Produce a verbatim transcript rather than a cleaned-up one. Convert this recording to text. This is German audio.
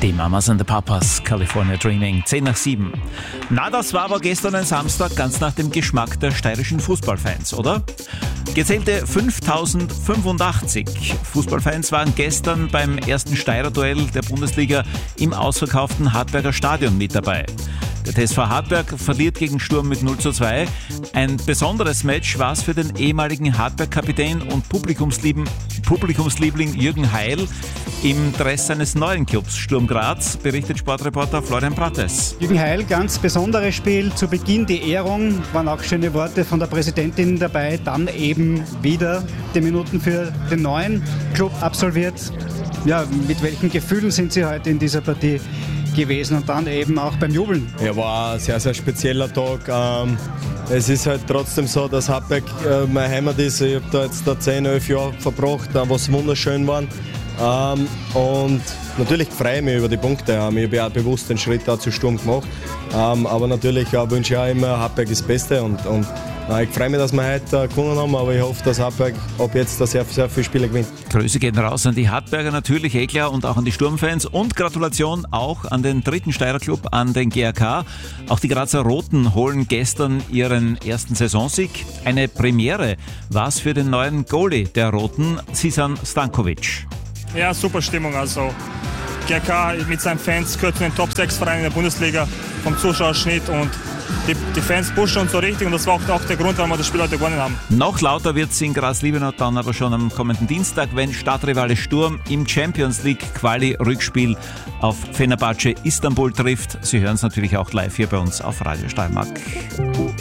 Die Mamas and the Papas, California Dreaming, zehn nach sieben. Na, das war aber gestern ein Samstag ganz nach dem Geschmack der steirischen Fußballfans, oder? Gezählte fünftausendfünfundachtzig Fußballfans waren gestern beim ersten Steirer Duell der Bundesliga im ausverkauften Hartberger Stadion mit dabei. Der T S V Hartberg verliert gegen Sturm mit null zu zwei. Ein besonderes Match war es für den ehemaligen Hartberg-Kapitän und Publikumslieben, Publikumsliebling Jürgen Heil im Dress seines neuen Clubs Sturm Graz, berichtet Sportreporter Florian Brattes. Jürgen Heil, ganz besonderes Spiel, zu Beginn die Ehrung, waren auch schöne Worte von der Präsidentin dabei, dann eben wieder die Minuten für den neuen Club absolviert. Ja, mit welchen Gefühlen sind Sie heute in dieser Partie gewesen und dann eben auch beim Jubeln? Ja, war ein sehr, sehr spezieller Tag. Ähm, es ist halt trotzdem so, dass Hartberg äh, meine Heimat ist. Ich habe da jetzt da zehn, elf Jahre verbracht, äh, was wunderschön war. Ähm, und natürlich freue ich mich über die Punkte. Ähm, ich habe ja auch bewusst den Schritt da zu Sturm gemacht. Ähm, aber natürlich äh, wünsche ich auch immer, Hartberg ist das Beste. Und, und äh, ich freue mich, dass wir heute äh, gewonnen haben, aber ich hoffe, dass Hartberg ab jetzt da sehr, sehr viele Spiele gewinnt. Grüße gehen raus an die Hartberger natürlich, eh klar, und auch an die Sturmfans. Und Gratulation auch an den dritten Steirer Club, an den G R K. Auch die Grazer Roten holen gestern ihren ersten Saisonsieg. Eine Premiere war es für den neuen Goalie der Roten, Sisan Stankovic. Ja, super Stimmung. Also G R K mit seinen Fans gehört zu den Top sechs Vereinen der Bundesliga vom Zuschauerschnitt und die, die Fans pushen uns so richtig und das war auch, auch der Grund, warum wir das Spiel heute gewonnen haben. Noch lauter wird es in Graz-Liebenau dann aber schon am kommenden Dienstag, wenn Stadtrivale Sturm im Champions League Quali-Rückspiel auf Fenerbahce Istanbul trifft. Sie hören es natürlich auch live hier bei uns auf Radio Steiermark.